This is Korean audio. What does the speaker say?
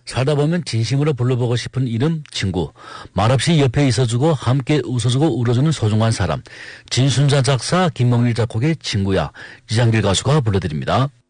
살다 보면 진심으로 불러보고 싶은 이름 친구. 말없이 옆에 있어주고 함께 웃어주고 울어주는 소중한 사람. 진순자 작사 김몽일 작곡의 친구야. 이장길 가수가 불러드립니다.